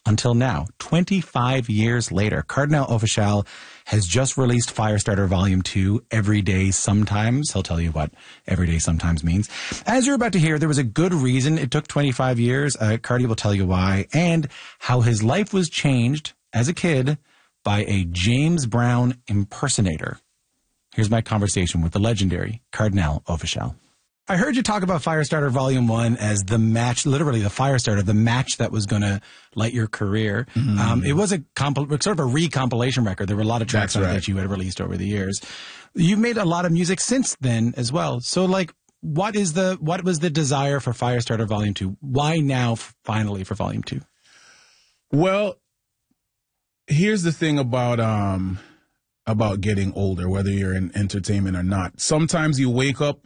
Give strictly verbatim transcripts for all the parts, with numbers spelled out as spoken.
until now, twenty-five years later. Kardinal Offishall has just released Firestarter Volume two, Every Day Sometimes. He'll tell you what Every Day Sometimes means. As you're about to hear, there was a good reason it took twenty-five years. Uh, Cardi will tell you why, and how his life was changed as a kid by a James Brown impersonator. Here's my conversation with the legendary Kardinal Offishall. I heard you talk about Firestarter Volume one as the match, literally the Firestarter, the match that was going to light your career. Mm-hmm. Um, it was a comp- sort of a recompilation record. There were a lot of tracks on it that you had released over the years. You've made a lot of music since then as well. So, like, what is the what was the desire for Firestarter Volume two? Why now, finally, for Volume two? Well, here's the thing about um about getting older, whether you're in entertainment or not. Sometimes you wake up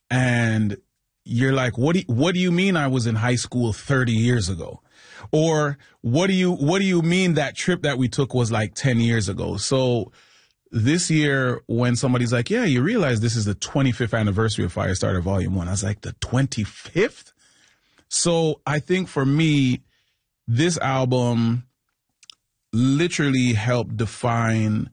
and you're like, what do you, what do you mean I was in high school thirty years ago? Or what do you what do you mean that trip that we took was like ten years ago? So this year, when somebody's like, yeah, you realize this is the twenty-fifth anniversary of Firestarter Volume one, I was like, the twenty-fifth? So I think for me, this album literally helped define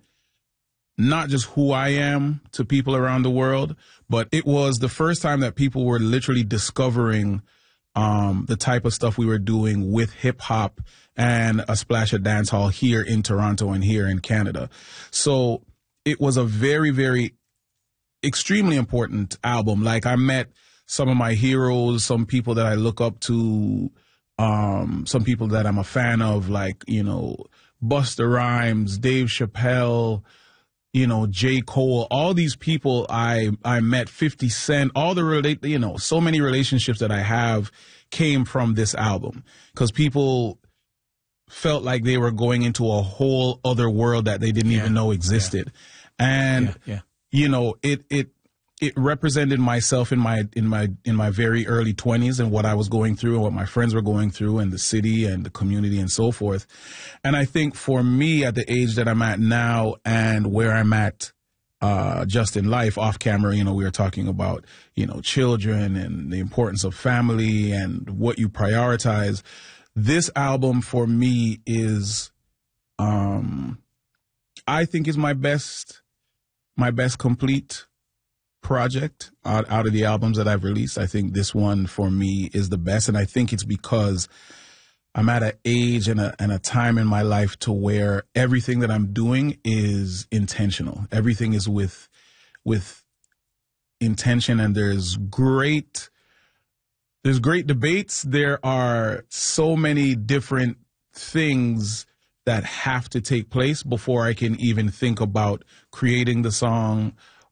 not just who I am to people around the world, but it was the first time that people were literally discovering um, the type of stuff we were doing with hip hop and a splash of dancehall here in Toronto and here in Canada. So it was a very, very extremely important album. Like, I met some of my heroes, some people that I look up to, um, some people that I'm a fan of, like, you know, Busta Rhymes, Dave Chappelle, you know, J. Cole, all these people I, I met, fifty Cent, all the, relate, you know, so many relationships that I have came from this album, because people felt like they were going into a whole other world that they didn't yeah. even know existed. Yeah. And, yeah. Yeah. you know, it, it, it represented myself in my, in my, in my very early twenties and what I was going through and what my friends were going through and the city and the community and so forth. And I think for me, at the age that I'm at now and where I'm at, uh, just in life, off camera, you know, we were talking about, you know, children and the importance of family and what you prioritize. This album for me is, um, I think is my best, my best complete project out, out of the albums that I've released. I think this one for me is the best, and I think it's because I'm at an age and a, and a time in my life to where everything that I'm doing is intentional. Everything is with with intention, and there's great there's great debates. There are so many different things that have to take place before I can even think about creating the song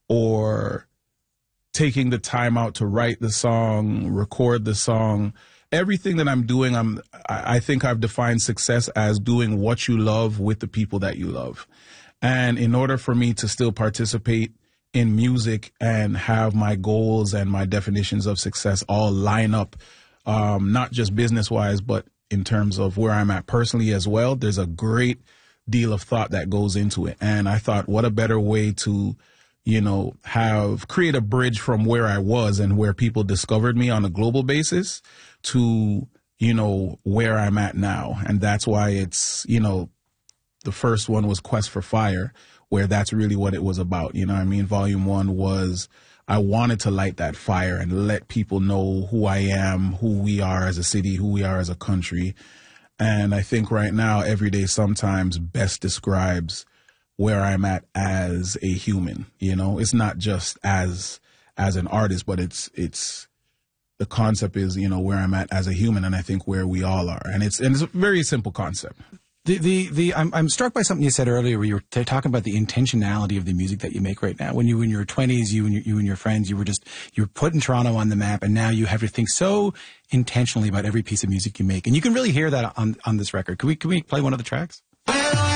or taking the time out to write the song, record the song. Everything that I'm doing, I'm, I think I've defined success as doing what you love with the people that you love. And in order for me to still participate in music and have my goals and my definitions of success all line up, um, not just business-wise, but in terms of where I'm at personally as well, there's a great deal of thought that goes into it. And I thought, what a better way to, you know, have create a bridge from where I was and where people discovered me on a global basis to, you know, where I'm at now. And that's why it's, you know, the first one was Quest for Fire, where that's really what it was about. You know what I mean? Volume one was, I wanted to light that fire and let people know who I am, who we are as a city, who we are as a country. And I think right now, Every Day Sometimes best describes where I'm at as a human. You know, it's not just as as an artist, but it's it's the concept is, you know, where I'm at as a human, and I think where we all are. And it's and it's a very simple concept. The the the I'm I'm struck by something you said earlier, where you were t- talking about the intentionality of the music that you make right now. When you in your twenties, you and your, you and your friends, you were just you were putting Toronto on the map, and now you have to think so intentionally about every piece of music you make, and you can really hear that on on this record. Can we can we play one of the tracks?